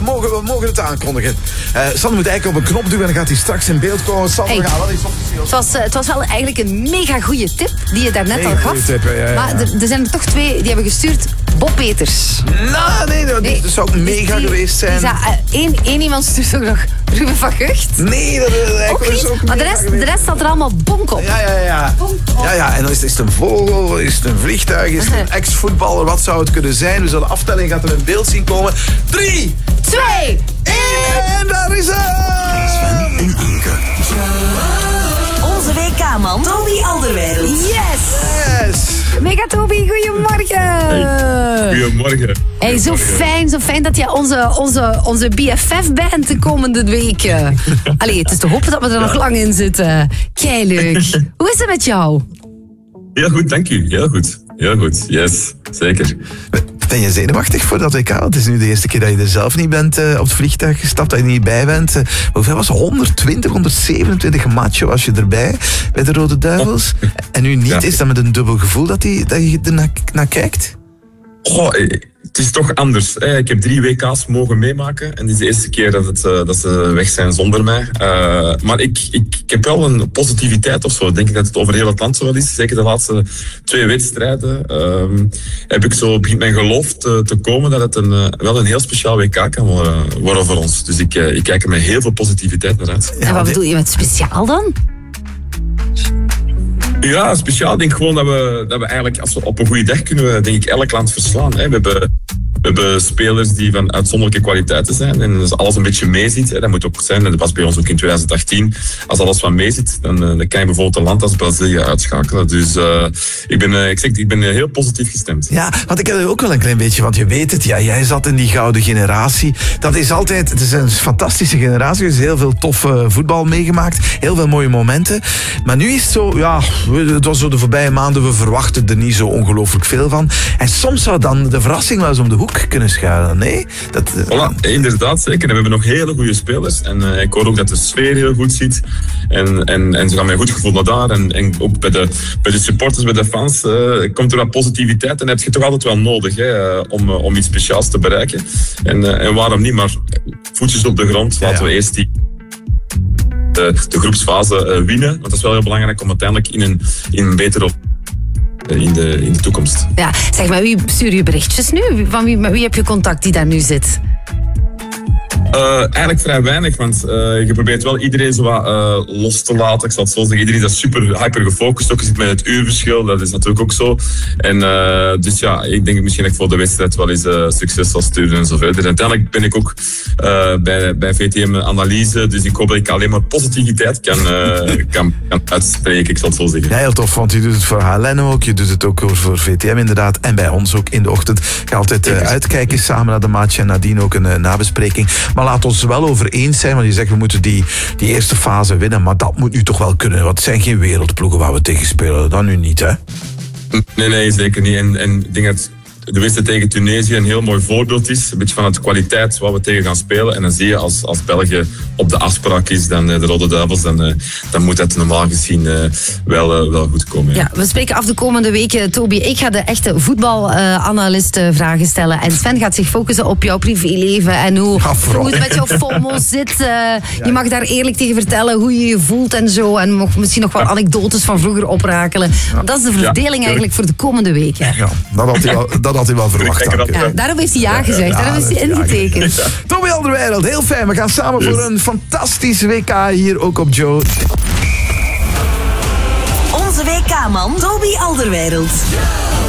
We mogen het aankondigen. Sander moet eigenlijk op een knop duwen en dan gaat hij straks in beeld komen. Sander, we gaan wel iets officieels. Het was wel eigenlijk een mega goede tip die je daarnet al gaf. Tip, ja. Maar er zijn er toch 2 die hebben gestuurd. Bob Peters. Nee, dat zou ook mega geweest zijn. Eén iemand stuurt ook nog Ruben van Gucht. Nee, dat is ook maar de rest staat er allemaal bonk op. Ja. Ja, en dan is het een vogel, is het een vliegtuig, is het een ex-voetballer, wat zou het kunnen zijn? Dus de aftelling gaat er in beeld zien komen. 3, 2, 1. En daar is het! Sven en Inge. Onze WK-man Toby Alderweireld. Yes! Mega Toby, goedemorgen. Goedemorgen. Hey, zo fijn dat jij onze BFF bent de komende weken. Allee, het is te hopen dat we er nog lang in zitten. Keileuk. Hoe is het met jou? Heel goed, dank u. Heel goed, yes, zeker. Ben je zenuwachtig voor dat WK? Het is nu de eerste keer dat je er zelf niet bent op het vliegtuig gestapt, dat je er niet bij bent. Hoeveel was het? 127 matchen was je erbij bij de Rode Duivels. En nu niet, ja. Is dat met een dubbel gevoel dat je er naar kijkt? Goh, het is toch anders. Ik heb 3 WK's mogen meemaken. En dit is de eerste keer dat ze weg zijn zonder mij. Maar ik heb wel een positiviteit of zo. Ik denk dat het over heel het land zo wel is. Zeker de laatste 2 wedstrijden. Heb ik zo begint mijn geloof te komen dat het wel een heel speciaal WK kan worden voor ons. Dus ik kijk er met heel veel positiviteit naar uit. En wat bedoel je met speciaal dan? Ja, speciaal. Ik denk gewoon dat we eigenlijk, als we op een goede dag kunnen we, denk ik, elk land verslaan. Hè. We hebben spelers die van uitzonderlijke kwaliteiten zijn. En als alles een beetje meezit, dat moet ook zijn. En dat was bij ons ook in 2018. Als alles van meezit, dan kan je bijvoorbeeld een land als Brazilië uitschakelen. Dus ik ben heel positief gestemd. Ja, want ik heb er ook wel een klein beetje, want je weet het, ja, jij zat in die gouden generatie. Dat is altijd, het is een fantastische generatie. Er is heel veel tof voetbal meegemaakt. Heel veel mooie momenten. Maar nu is het zo, ja, het was zo de voorbije maanden, we verwachten er niet zo ongelooflijk veel van. En soms zou dan de verrassing wel eens om de hoek kunnen schuilen. Nee? Voilà, inderdaad, zeker. En we hebben nog hele goede spelers. En ik hoor ook dat de sfeer heel goed zit. En ze gaan met een goed gevoel naar daar. En ook bij de supporters, bij de fans, komt er wat positiviteit. En dat heb je toch altijd wel nodig, hè, om iets speciaals te bereiken. En waarom niet? Maar voetjes op de grond. Laten we eerst de groepsfase winnen. Want dat is wel heel belangrijk om uiteindelijk in een betere in de toekomst. Ja, zeg maar, wie stuur je berichtjes nu? Met wie heb je contact die daar nu zit? Eigenlijk vrij weinig, want je probeert wel iedereen zo wat los te laten. Ik zal het zo zeggen, iedereen is super hyper gefocust. Ook zit met het uurverschil, dat is natuurlijk ook zo. En dus ja, ik denk misschien dat ik voor de wedstrijd wel eens succes zal sturen en zo verder. En uiteindelijk ben ik ook bij VTM Analyse, dus ik hoop dat ik alleen maar positiviteit kan uitspreken, ik zal het zo zeggen. Ja, heel tof, want je doet het voor HLN ook, je doet het ook voor VTM inderdaad, en bij ons ook in de ochtend. Ga altijd uitkijken samen naar de match en nadien ook een nabespreking. Maar laat ons wel over eens zijn, want je zegt we moeten die eerste fase winnen, maar dat moet nu toch wel kunnen, want het zijn geen wereldploegen waar we tegen spelen, dat nu niet, hè? Nee, zeker niet. En ik denk dat de wedstrijd tegen Tunesië een heel mooi voorbeeld is. Een beetje van de kwaliteit waar we tegen gaan spelen. En dan zie je als België op de afspraak is, dan de Rode Duivels, dan moet dat normaal gezien wel goed komen. Ja, we spreken af de komende weken, Toby. Ik ga de echte voetbalanalisten vragen stellen. En Sven gaat zich focussen op jouw privéleven en hoe het met jouw FOMO zit. Je mag daar eerlijk tegen vertellen hoe je je voelt en zo. En misschien nog wat anekdotes van vroeger oprakelen. Dat is de verdeling eigenlijk voor de komende weken. Ja, dat had hij wel verwacht. Daarom heeft hij ja gezegd. Daarom is hij ingetekend. Ja. Toby Alderweireld, heel fijn. We gaan samen voor een fantastisch WK hier ook op Joe. Onze WK-man Toby Alderweireld.